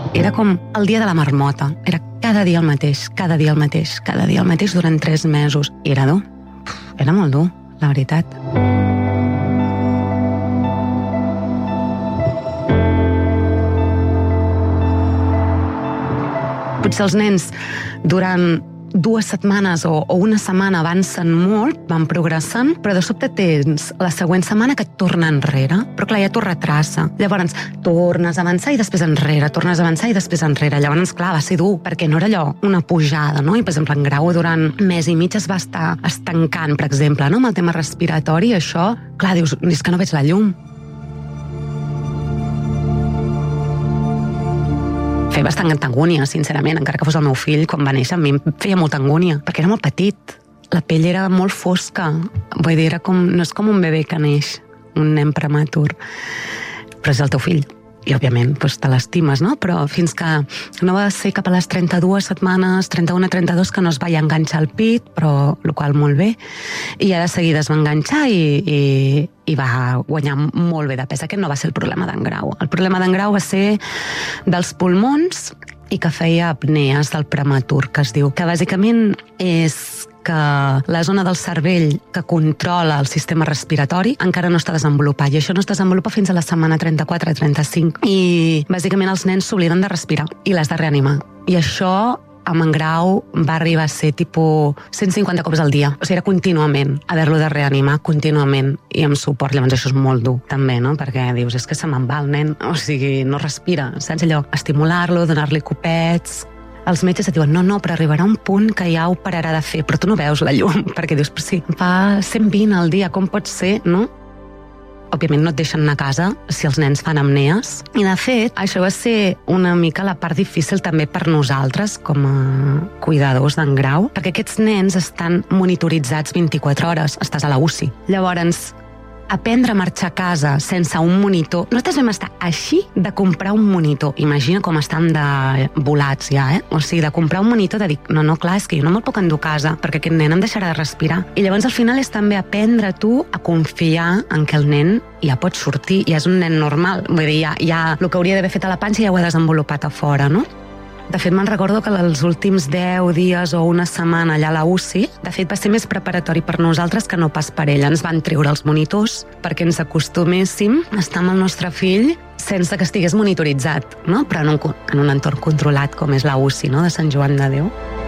Era com el dia de la marmota. Era cada dia el mateix, cada dia el mateix, cada dia el mateix durant 3 mesos. I era dur. Era molt dur, la veritat. Potser els nens durant 2 setmanes o una setmana avancen molt, van progressant, però de sobte tens la següent setmana que et torna enrere. Però clar, ja t'ho retrassa. Llavors, tornes a avançar i després enrere, tornes a avançar i després enrere. Llavors, clar, va ser dur, perquè no era allò una pujada, no? I, per exemple, en Grau durant mes i mig es va estar estancant, per exemple, no? Amb el tema respiratori, això, clar, dius, és que no veig la llum. Feia bastanta angúnia, sincerament, encara que fos el meu fill, quan va néixer, a mi em feia molta angúnia, perquè era molt petit. La pell era molt fosca. Vull dir, no és com un bebè que neix, un nen prematur, però és el teu fill. I, òbviament, te l'estimes, no? Però fins que no va ser cap a les 32 setmanes, 31-32, que no es va enganxar el pit, però el qual molt bé. I ja de seguida es va enganxar i va guanyar molt bé de pes. Aquest no va ser el problema d'en Grau. El problema d'en Grau va ser dels pulmons i que feia apnees del prematur, que es diu, que bàsicament és que la zona del cervell que controla el sistema respiratori encara no està desenvolupat, i això no es desenvolupa fins a la setmana 34-35. I bàsicament els nens s'obliden de respirar i l'has de reanimar. I això amb en Grau va arribar a ser tipus 150 cops al dia. O sigui, era contínuament haver-lo de reanimar, contínuament, i amb suport. Llavors això és molt dur, també, no? Perquè dius, és que se me'n va el nen, o sigui, no respira, saps allò? Estimular-lo, donar-li copets. Els metges et diuen, no, però arribarà un punt que ja ho pararà de fer, però tu no veus la llum, perquè dius, però sí, fa 120 al dia, com pot ser, no? Òbviament no et deixen anar a casa si els nens fan apnees. I, de fet, això va ser una mica la part difícil també per nosaltres com a cuidadors d'en Grau, perquè aquests nens estan monitoritzats 24 hores, estàs a la UCI. Llavors, aprendre a marxar a casa sense un monitor. Nosaltres vam estar així de comprar un monitor. Imagina com estan de volats ja, O sigui, de comprar un monitor, de dir, no, clar, és que jo no me'l puc endur a casa perquè aquest nen em deixarà de respirar. I llavors al final és també aprendre tu a confiar en que el nen ja pot sortir, ja és un nen normal. Vull dir, ja el que hauria d'haver fet a la panxa ja ho ha desenvolupat a fora, no? De fet, me'n recordo que els últims 10 dies o una setmana allà a la UCI, de fet, va ser més preparatori per nosaltres que no pas per ell. Ens van treure els monitors perquè ens acostuméssim a estar amb el nostre fill sense que estigués monitoritzat, no? Però en un entorn controlat com és la UCI, no? De Sant Joan de Déu.